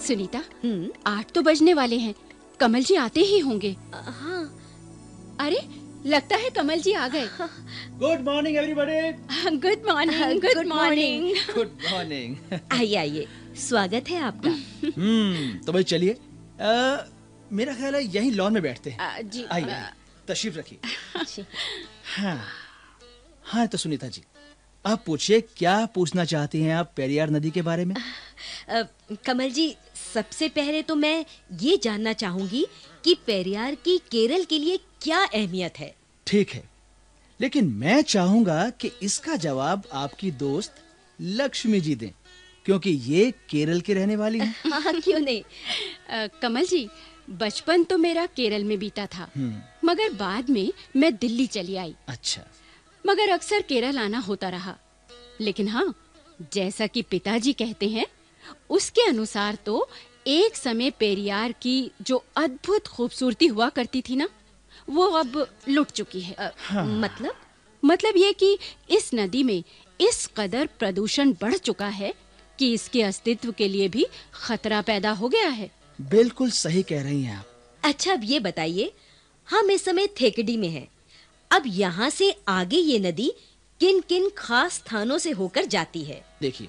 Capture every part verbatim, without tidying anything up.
सुनीता, हम्म आठ तो बजने वाले हैं। कमल जी आते ही होंगे। हाँ। अरे, लगता है कमल जी आ गए। Good morning everybody. Good morning. Good Good morning. Good morning. आइए आइए, स्वागत है आपका। हम्म तो भाई चलिए, अ, मेरा ख्याल है यहीं लॉन में बैठते हैं। आ, जी आइए, आ, तशरीफ रखिए। हाँ हाँ तो सुनीता जी, आप पूछिए, क्या पूछना चाहती हैं आप पेरियार नदी के बारे में? अ, कमल जी, सबसे पहले तो मैं ये जानना चाहूंगी कि पेरियार की केरल के लिए क्या अहमियत है। ठीक है, लेकिन मैं चाहूंगा कि इसका जवाब आपकी दोस्त लक्ष्मी जी दें, क्योंकि ये केरल की रहने वाली हैं। हाँ, क्यों नहीं। आ, कमल जी, बचपन तो मेरा केरल में बीता था, हम्म, मगर बाद में मैं दिल्ली चली आई। अच्छा। मगर अक्सर केरल आना होता रहा। लेकिन हाँ, जैसा कि पिताजी कहते हैं, उसके अनुसार तो एक समय पेरियार की जो अद्भुत खूबसूरती हुआ करती थी ना, वो अब लुट चुकी है। अ, हाँ। मतलब? मतलब ये कि इस नदी में इस कदर प्रदूषण बढ़ चुका है कि इसके अस्तित्व के लिए भी खतरा पैदा हो गया है। बिल्कुल सही कह रही हैं आप। अच्छा, अब ये बताइए, हम इस समय थेकडी में हैं। अब यहाँ से आगे ये नदी किन-किन खास स्थानों से होकर जाती है? देखिए,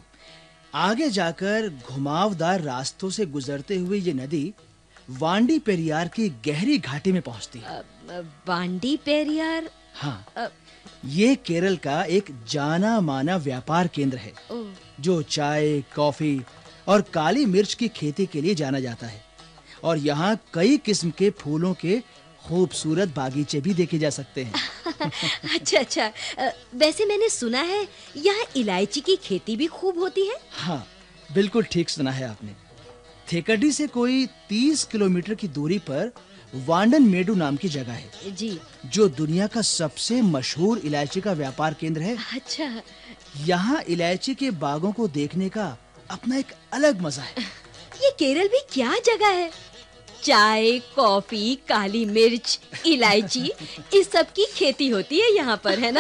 आगे जाकर घुमावदार रास्तों से गुजरते हुए ये नदी वांडी पेरियार की गहरी घाटी में पहुंचती है। अ, अ, वांडी पेरियार? हाँ, अ, ये केरल का एक जाना माना व्यापार केंद्र है, ओ, जो चाय, कॉफी और काली मिर्च की खेती के लिए जाना जाता है। और यहाँ कई किस्म के फूलों के खूबसूरत बागीचे भी देखे जा सकते हैं। अच्छा अच्छा। अ, वैसे मैंने सुना है यहाँ इलायची की खेती भी खूब होती है। हाँ, बिल्कुल ठीक सुना है आपने। थेकडी से कोई तीस किलोमीटर की दूरी पर वांडन मेडू नाम की जगह है, जी। जो दुनिया का सबसे मशहूर इलायची का व्यापार केंद्र है। अच्छा, यहाँ इलायची के बागों को देखने का अपना एक अलग मजा है। ये केरल भी क्या जगह है। चाय, कॉफी, काली मिर्च, इलायची, इस सब की खेती होती है यहाँ पर, है ना?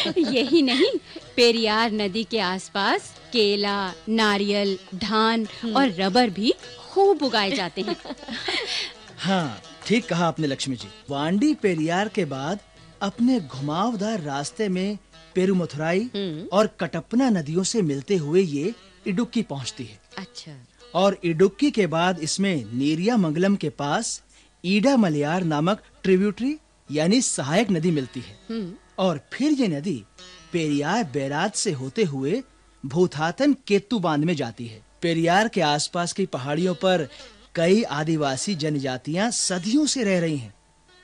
यही नहीं, पेरियार नदी के आसपास केला, नारियल, धान और रबर भी खूब उगाए जाते हैं। हाँ, ठीक कहा आपने लक्ष्मी जी। वांडी पेरियार के बाद अपने घुमावदार रास्ते में पेरुमथुराई और कटप्पना नदियों से मिलते हुए ये इडुक्की पहुंचती है। अच्छा। और इडुक्की के बाद इसमें नेरियामंगलम के पास ईडा मलयार नामक ट्रिब्यूटरी यानी सहायक नदी मिलती है। और फिर ये नदी पेरियार बैराज से होते हुए भूथातन केतु बांध में जाती है। पेरियार के आसपास की पहाड़ियों पर कई आदिवासी जनजातियां सदियों से रह रही हैं,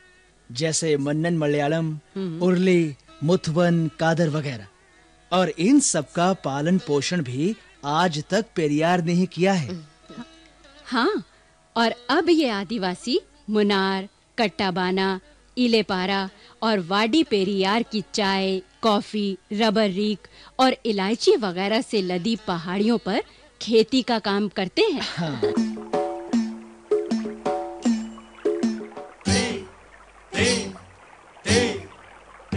जैसे मन्नन मलयालम, उर्ली, मुथवन, कादर वगैरह। और इन सब का पालन पोषण भी आज तक पेरियार ने ही किया है। हाँ, और अब ये आदिवासी मुनार, कट्टाबाना, इलेपारा और वाडी पेरियार की चाय, कॉफी, रबर रीक और इलायची वगैरह से लदी पहाड़ियों पर खेती का काम करते हैं। हाँ।